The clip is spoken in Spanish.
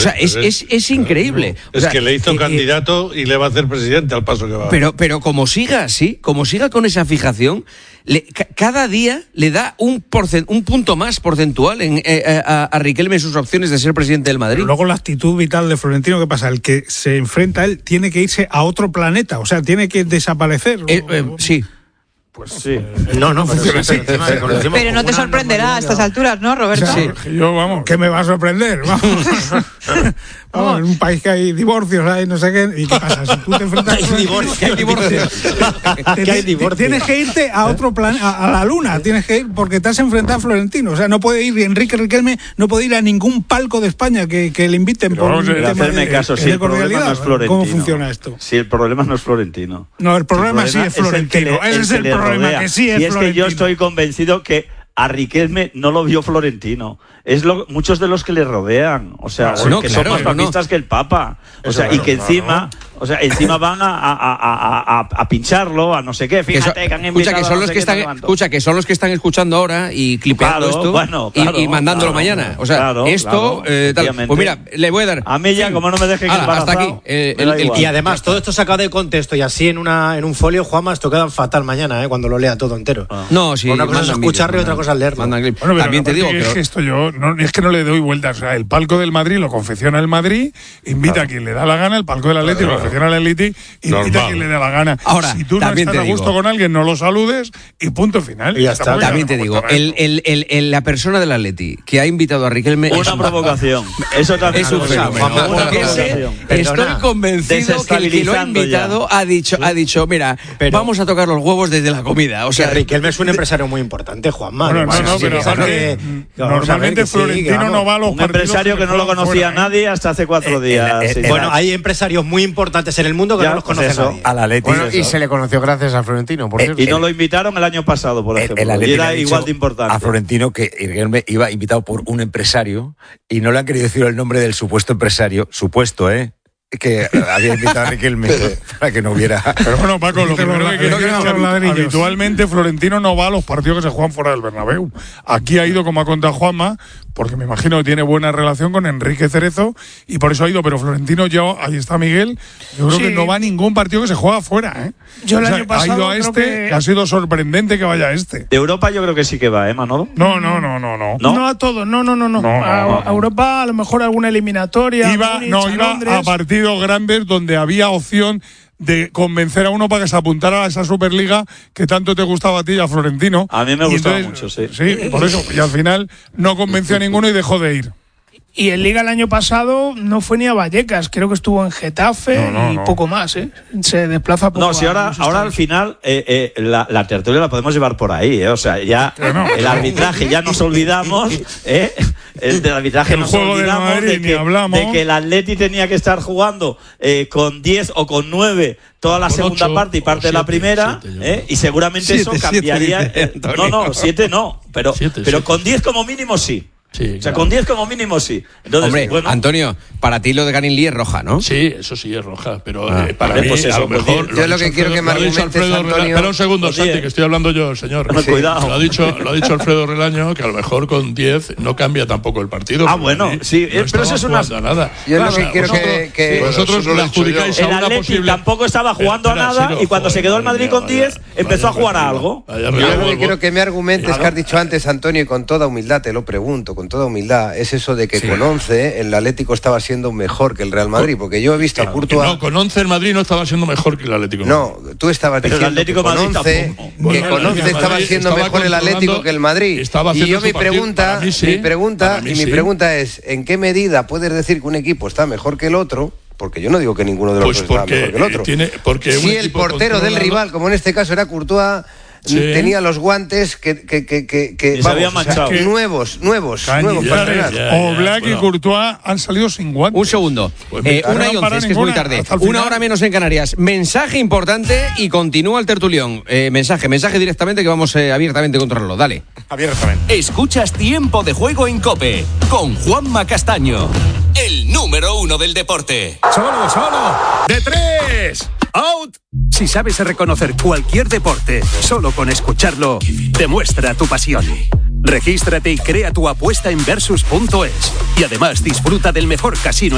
sea, es increíble. Es que le hizo candidato y le va a hacer presidente al paso que va. Pero como siga así, como siga con esa fijación, cada día le da un punto más porcentual a Riquelme en sus opciones de ser presidente del Madrid. Pero luego la actitud vital de Florentino, ¿qué pasa? El que se enfrenta a él tiene que irse a otro planeta, o sea, tiene que desaparecer. Sí. Pues sí. No funciona así. Pero no te sorprenderá a estas alturas, ¿no, Roberto? O sea, yo, ¿qué me va a sorprender? Vamos, en un país que hay divorcios, hay no sé qué. ¿Y qué pasa? Si tú te enfrentas hay divorcios. Tienes que irte a otro planeta, a la luna. Tienes que ir porque te has enfrentado a Florentino. O sea, no puede ir Enrique Riquelme, no puede ir a ningún palco de España que le inviten. Pero por hacerme caso, si el problema no es Florentino. ¿Cómo funciona esto? Si el problema no es Florentino. No, el problema sí es Florentino. Ese es el problema, que sí es Florentino. Y es que yo estoy convencido que a Riquelme no lo vio Florentino. Muchos de los que le rodean, o sea, son más papistas que el Papa. O sea, y que encima van a pincharlo, a no sé qué. Fíjate que han invitado que son los que están escuchando ahora y clipeando esto y mandándolo mañana. O sea, tal. Pues mira, le voy a dar. A mí ya, como no me dejen hasta aquí. Y además, todo esto sacado de contexto y así en un folio, Juanma, esto queda fatal mañana, cuando lo lea todo entero. No, sí. Una cosa es escucharlo y otra cosa es leerlo. También te digo que esto yo es que no le doy vueltas. O sea, el palco del Madrid lo confecciona el Madrid, invita a quien le da la gana, el palco del Atleti lo confecciona el Atleti, invita a quien le da la gana. Ahora, si tú no estás a gusto con alguien, no lo saludes y punto final. Y ya está. También te digo, la persona del Atleti que ha invitado a Riquelme una provocación. Eso también es un fenómeno. Estoy convencido que el que lo ha invitado ha dicho, mira, vamos a tocar los huevos desde la comida. O sea, Riquelme es un empresario muy importante, Juanma. Normalmente Florentino no va a los un empresario que no lo conocía nadie hasta hace 4 días. Bueno, hay empresarios muy importantes en el mundo que no los conoce nadie. A la Atleti. Y se le conoció gracias a Florentino, por cierto. Y no lo invitaron el año pasado, por ejemplo. Y era igual de importante. A Florentino que Riquelme iba invitado por un empresario y no le han querido decir el nombre del supuesto empresario, que había invitado a Riquelme para que no hubiera. Pero bueno, Paco, lo primero que quiero es que habitualmente Florentino no va a los partidos que se juegan fuera del Bernabéu. Aquí ha ido, como ha contado Juanma, porque me imagino que tiene buena relación con Enrique Cerezo y por eso ha ido. Pero Florentino, ahí está Miguel, yo creo que no va a ningún partido que se juega fuera. Yo el año pasado ha ido a que ha sido sorprendente que vaya a este. De Europa yo creo que sí que va, Manolo. No. No a todos, no. A Europa a lo mejor alguna eliminatoria. Iba a partidos grandes donde había opción de convencer a uno para que se apuntara a esa Superliga que tanto te gustaba a ti y a Florentino. A mí me gustaba mucho, sí. Sí, por eso. Y al final no convenció a ninguno y dejó de ir. Y en Liga el año pasado no fue ni a Vallecas, creo que estuvo en Getafe y poco más, Se desplaza poco. No, si ahora al final la tertulia la podemos llevar por ahí, O sea, ya el arbitraje ya nos olvidamos, el del arbitraje nos olvidamos de que el Atleti tenía que estar jugando con 10 o con 9 toda la segunda 8, parte y parte de la primera, y seguramente eso cambiaría. 7 no, pero con 10 como mínimo sí. Sí, o sea, con 10 como mínimo sí. Entonces, hombre, bueno, Antonio, para ti lo de Ganin Lee es roja, ¿no? Sí, eso sí es roja, pero para mí, pues eso, a lo mejor... Yo lo que quiero que me argumentes, Antonio... Espera un segundo, Santi, que estoy hablando yo, señor. Cuidado. Lo ha dicho Alfredo Relaño, que a lo mejor con 10 no cambia tampoco el partido. Bueno, sí, no pero eso es una... nada. Yo lo que quiero que... Vosotros le adjudicáis a una Atleti posible... tampoco estaba jugando a nada y cuando se quedó el Madrid con 10 empezó a jugar a algo. Yo lo que quiero que me argumentes, que has dicho antes, Antonio, y con toda humildad te lo pregunto, con toda humildad, es eso de que con 11 el Atlético estaba siendo mejor que el Real Madrid, porque yo he visto a Courtois... No, con 11 el Madrid no estaba siendo mejor que el Atlético. No, tú estabas diciendo que con 11 estaba siendo mejor el Atlético que el Madrid. Y yo mi pregunta es, ¿en qué medida puedes decir que un equipo está mejor que el otro? Porque yo no digo que ninguno de los dos está mejor que el otro. Si el portero del rival, como en este caso era Courtois, tenía los guantes que había manchado. Nuevos para entrenar. Oblak y Courtois han salido sin guantes. Un segundo. 1:11, es que es muy tarde. 1 hora menos en Canarias. Mensaje importante y continúa el tertulión. Mensaje directamente que vamos abiertamente a controlarlo. Dale. Abiertamente. Escuchas Tiempo de Juego en COPE con Juanma Castaño, el número 1 del deporte. Solo. ¡De 3! ¡Out! Si sabes reconocer cualquier deporte solo con escucharlo, demuestra tu pasión. Regístrate y crea tu apuesta en Versus.es. Y además disfruta del mejor casino